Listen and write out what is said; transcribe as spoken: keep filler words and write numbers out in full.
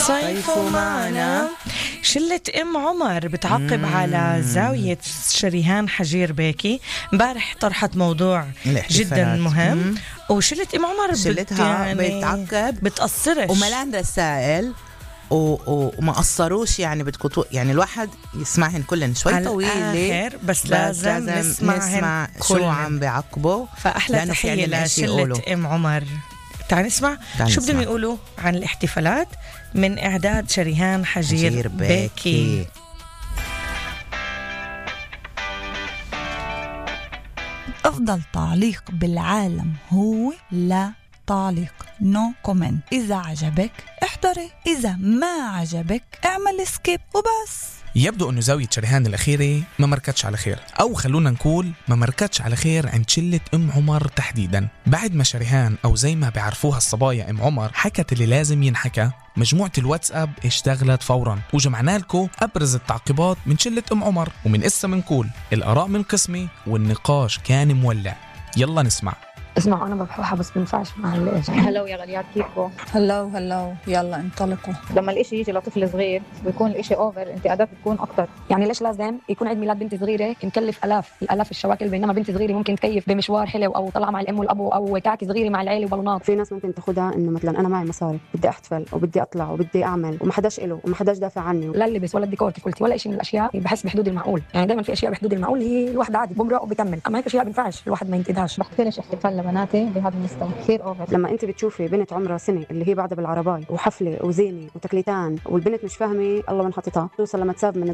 صيفوا معنا. شلة أم عمر بتعقب مم. على زاوية شريهان حجير بيكي. امبارح طرحت موضوع جدا مهم مم. وشلة أم عمر شلتها بت يعني بتعقب بتأثرش وملان رسائل وما قصروش يعني بتكتو يعني الواحد يسمعهن كلن شوي طويلة بس, بس لازم, لازم نسمعهن نسمع شو عم بيعقبوا. فأحلى تحية لشلة أم عمر. تعال نسمع شو بدهم يقولوا عن الاحتفالات من إعداد شريهان حجير, حجير بيكي, بيكي. أفضل تعليق بالعالم هو لا تعليق نو no كومنت. إذا عجبك احضري، إذا ما عجبك اعمل سكيب وبس. يبدو أنه زاوية شريهان الأخيرة ما مركتش على خير، أو خلونا نقول ما مركتش على خير عند شلة أم عمر تحديدا. بعد ما شريهان أو زي ما بيعرفوها الصبايا أم عمر حكت اللي لازم ينحكى، مجموعة الواتساب اشتغلت فورا وجمعنا لكم أبرز التعقيبات من شلة أم عمر. ومن إسا منقول الآراء من قسمي والنقاش كان مولع. يلا نسمع. اسمعوا أنا ببحوحة بس بنفعش مع الإيش. هلو يا غليات كيفكم؟ هلو هلو يلا انطلقوا. لما الإشي يجي لطفل صغير ويكون الإشي أوفر انتقادات بتكون أكتر. يعني ليش لازم يكون عيد ميلاد بنت صغيرة مكلف ألاف الألاف الشواكل، بينما بنت صغيرة ممكن تكيف بمشوار حلو أو طلعة مع الأم والأبو أو كعكة صغيرة مع العيلة وبالونات. في ناس ممكن تاخدها إنه مثلا أنا معي مصاري بدي أحتفل وبدي أطلع وبدي أعمل وما حداش إله وما حداش دافع عني، لا اللبس ولا الديكور كيف قلتي ولا إشي من الأشياء بحس بحدود المعقول. يعني دائما في أشياء بحدود المعقول هي الواحد عادي بمرق وبكمل، أما هيك أشياء بينفعش الواحد ما ينتدهاش. بحترش احتفال لبناتي بهذا المستوى كثير أوفر. لما أنت بتشوفي بنت عمرها سنة اللي هي بعدها بالعرباي وحفلة وزينة وتكليتان والبنت مش فاهمة الله من حطتها، توصل لما تساب من